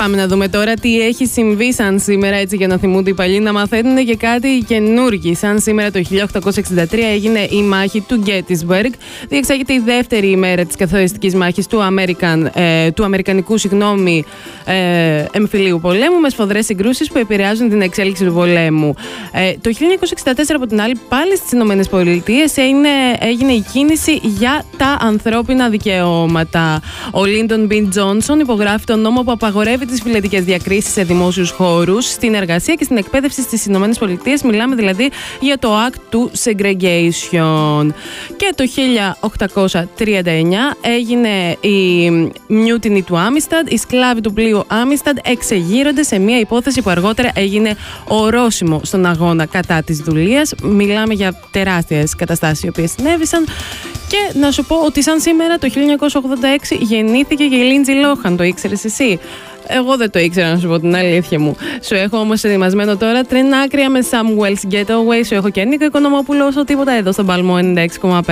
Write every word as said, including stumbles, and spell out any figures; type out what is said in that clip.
Πάμε να δούμε τώρα τι έχει συμβεί σαν σήμερα, έτσι για να θυμούνται οι παλιοί, να μαθαίνουν και κάτι καινούργοι. Σαν σήμερα το χίλια οκτακόσια εξήντα τρία έγινε η μάχη του Gettysburg. Διεξάγεται η δεύτερη ημέρα της καθοριστικής μάχης του, American, ε, του Αμερικανικού συγγνώμη, ε, εμφυλίου πολέμου, με σφοδρές συγκρούσεις που επηρεάζουν την εξέλιξη του πολέμου. Ε, το χίλια εννιακόσια εξήντα τέσσερα, από την άλλη, πάλι στις Ηνωμένες Πολιτείες έγινε, έγινε η κίνηση για τα ανθρώπινα δικαιώματα. Ο Lyndon B. Johnson υπογράφει τον νόμο που απαγορεύει τις φυλετικές διακρίσεις σε δημόσιους χώρους, στην εργασία και στην εκπαίδευση στις Ηνωμένες Πολιτείες. Μιλάμε δηλαδή για το Act του Segregation. Και το χίλια οκτακόσια τριάντα εννιά έγινε η Mutiny του Amistad. Οι σκλάβοι του πλοίου Amistad εξεγείρονται σε μια υπόθεση που αργότερα έγινε ορόσημο στον αγώνα κατά της δουλείας. Μιλάμε για τεράστιες καταστάσεις οι οποίες συνέβησαν. Και να σου πω ότι σαν σήμερα το χίλια εννιακόσια ογδόντα έξι γεννήθηκε και η Lindsay Lohan. Το ήξερες εσύ? Εγώ δεν το ήξερα, να σου πω την αλήθεια μου. Σου έχω όμως ετοιμασμένο τώρα τρενάκρια με Samuel's Getaway. Σου έχω και Νίκο Οικονομόπουλο, όσο τίποτα, εδώ στον Παλμό ενενήντα έξι κόμμα πέντε.